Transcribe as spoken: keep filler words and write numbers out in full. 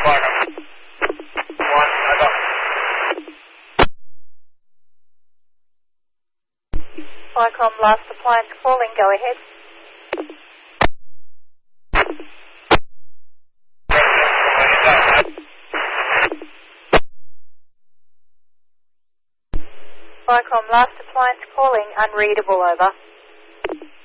One, over. Viacom, last appliance calling, go ahead. Viacom, last appliance calling, unreadable, over.